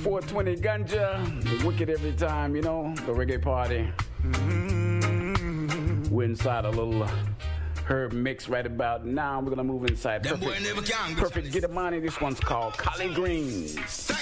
420 ganja, wicked every time, you know, the reggae party. We're inside a little herb mix right about now. We're gonna move inside. Perfect. Get a money. This one's called Collard Greens.